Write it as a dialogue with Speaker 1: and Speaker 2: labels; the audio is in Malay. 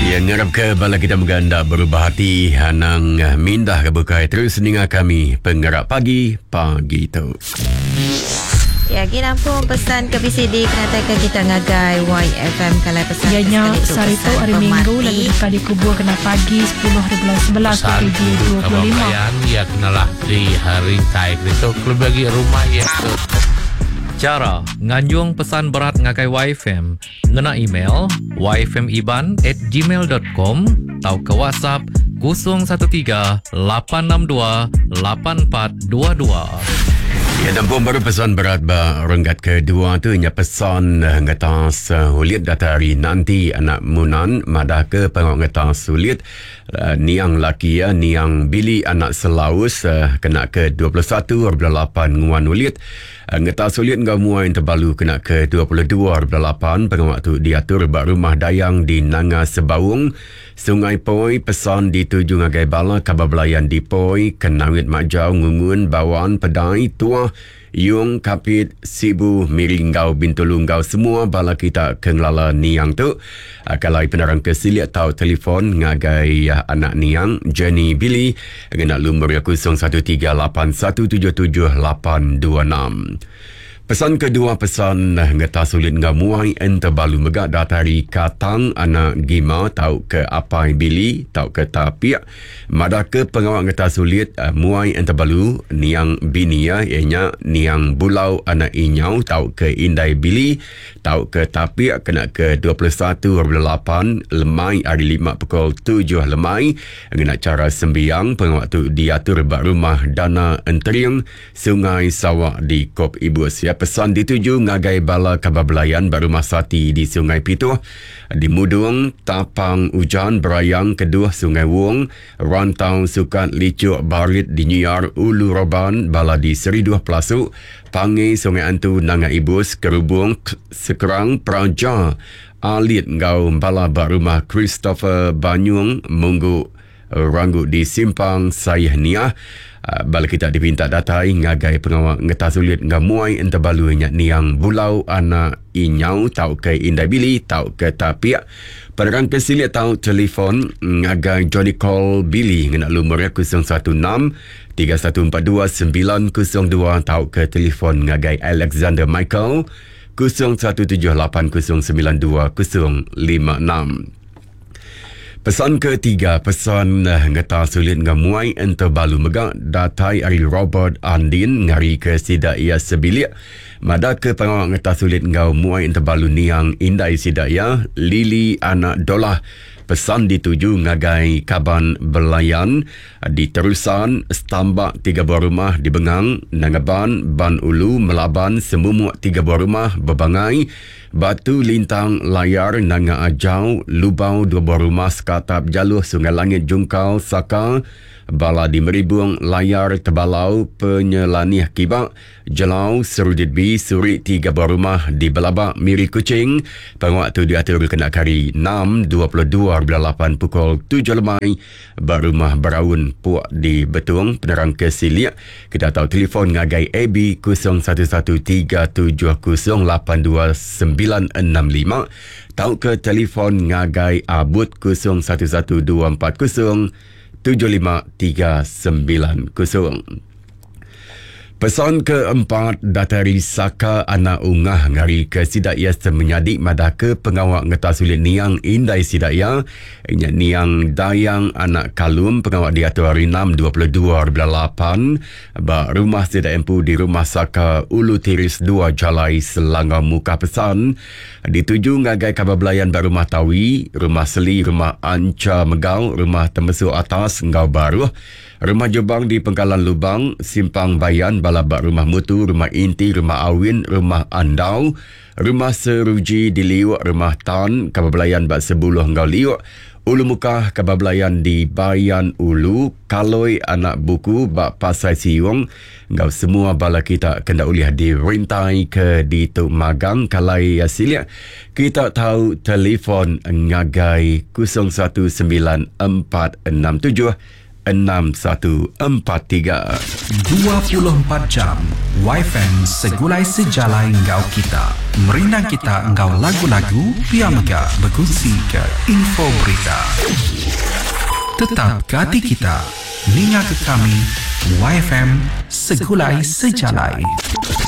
Speaker 1: Yang ngarap ke bala kita berganda berubah hati hanang mindah kebukai terus ninga kami pengarap pagi tu.
Speaker 2: Ya, kita pun pesan ke BCD kenatakan kita ngagai YFM kalau pesan.
Speaker 3: Ianya Sarito hari Minggu lalu kali kubur kena pagi 10 hari bulan 11
Speaker 4: pesan
Speaker 3: 7.25.
Speaker 4: Ya kenalah di hari taik itu klub bagi rumah ya tu.
Speaker 5: Cara nganjung pesan berat ngakai YFM ngena email yfmiban@gmail.com atau ke WhatsApp 013-862-8422.
Speaker 1: Ya, dan pun baru pesan berat renggat kedua tu nya pesan ngatas sulit datari nanti anak munan madah ke pengok ngatas sulit niang laki ya niang bili anak selaus kena ke 21.8 nguan ulit ngatas sulit ngau muai terbalu kena ke 22.8 pengok tu diatur bak rumah dayang di Nanga Sebaung Sungai Poi pesan dituju ngagai bala kabar belayan di Poi Kenawit Majau Ngungun Bawan Pedai Tua Yung Kapit Sibu Miringgau Bintulunggau semua bala kita kenglala niang tu kalau penerang kesiliat tahu telefon ngagai anak niang Jenny Billy kena lumur 0138177826. Pesan kedua pesan ngeta sulit ngamuai ente balu megak datari katang anak gima tau ke apai bili tau ke tapia mada ke pengawak ngeta sulit muai ente balu niang bini ya ianya niang bulau anak inyau tau ke indai bili tau ke tapia kena ke 21.8 lemai hari 5 pukul 7 lemai ngena cara sembiang pengawak tu diatur bak rumah dana enteriang Sungai Sawak di Kop Ibu siap pesan dituju ngagai bala kabar belayan baru masati di Sungai Pituh di Mudung Tapang Ujan Berayang Keduh Sungai Wong Rantau Sukat Licuk Barit di Nyar Ulu Roban bala di Seriduh Pelasuk Pangai Sungai Antu Nanga Ibus Kerubung Sekerang Praja Alit ngau bala bak rumah Christopher Banyung Munggu Ranggut di Simpang Sayahniah bala kita dipinta datai ngagai pengawak ngeta sulit ngamuai enterbalu nyak niang bulau anak inyau tau ke indai bili tau ke tapia penerang kesilit tau telefon ngagai Johnny Call Billy ngena lumur 016 3142 902 tau ke telefon ngagai Alexander Michael 0178092056. Pesan ketiga, pesan ngeta sulit ngamuai ente balu megak datai ari Robert Andin ngari ke sida ia sebilik mada ke pengawak ngeta sulit ngau muai ente balu niang indai sida ia Lili anak dolah pesan dituju ngagai Kaban Belayan di Terusan Stambak 3 buah rumah di Bengang Nangaban Ban Ulu Melaban Semumuk 3 buah rumah Bebangai Batu Lintang Layar Nanga Ajau Lubau 2 buah rumah Sekatap Jaluh Sungai Langit Jungkal Saka Bala di Meribung Layar Tebalau Penyelanih Kibak Jelau Serudit B Suri 3 buah rumah di Belabak Miri Kucing pengawak tu diatur kena kari 6.22.8 pukul 7 lemai berumah Beraun Puak di Betung penerang kesiliak kita tahu telefon ngagai AB 0113708295 tahu ke telefon ngagai Abud 011240 7539. Pesan keempat datari Saka anak ungah ngari ke Sidaya semenyadik madah ke pengawak ngeta sulit niang indai Sidaya niang dayang anak kalum pengawak diatur hari 6.22.8 bak rumah Sidaya empu di rumah Saka Ulu Tiris 2 Jalai Selangor muka pesan dituju ngagai kabar belayan bak rumah Tawi rumah Seli rumah Anca Megau rumah Temesuk Atas Ngau Baru rumah Jobang di Pengkalan Lubang Simpang Bayan Balabak Rumah Mutu Rumah Inti Rumah Awin Rumah Andau Rumah Seruji di Liuk Rumah Tan Kabar Belayan Bak Sebuluh Ngau Liuk Ulu Mukah Kabar Belayan di Bayan Ulu Kaloi Anak Buku Bak Pasai Siung Ngau semua bala kita kena uliah di Rintai ke di Tuk Magang Kalai Yasilia kita tahu telefon ngagai 019467
Speaker 6: 24 jam YFM segulai sejalan engkau kita. Merinang kita engkau lagu-lagu, biar megah berkongsi ke info berita. Tetap ke hati kita, ninga ke kami, YFM segulai sejalan.